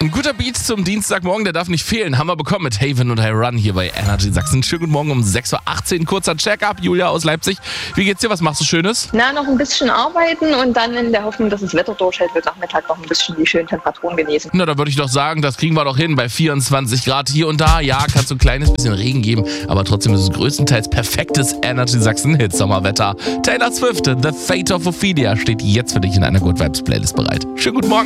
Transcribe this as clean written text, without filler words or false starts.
Ein guter Beat zum Dienstagmorgen, der darf nicht fehlen. Haben wir bekommen mit Haven und I Run hier bei Energy Sachsen. Schönen guten Morgen um 6.18 Uhr. Kurzer Check-up. Julia aus Leipzig. Wie geht's dir? Was machst du Schönes? Noch ein bisschen arbeiten und dann in der Hoffnung, dass das Wetter durchhält, wird Nachmittag noch ein bisschen die schönen Temperaturen genießen. Na, da würde ich doch sagen, das kriegen wir doch hin bei 24 Grad hier und da. Ja, kann es so ein kleines bisschen Regen geben, aber trotzdem ist es größtenteils perfektes Energy Sachsen Hitsommerwetter. Taylor Swift, The Fate of Ophelia steht jetzt für dich in einer Good Vibes Playlist bereit. Schönen guten Morgen.